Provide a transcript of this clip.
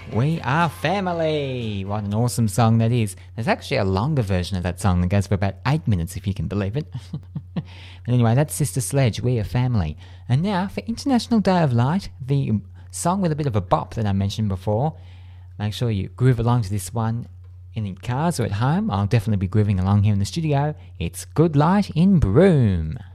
We Are Family. What an awesome song that is. There's actually a longer version of that song that goes for about 8 minutes, if you can believe it. But anyway, that's Sister Sledge, We Are Family. And now for International Day of Light, the song with a bit of a bop that I mentioned before. Make sure you groove along to this one in the cars or at home. I'll definitely be grooving along here in the studio. It's Good Light in Broome.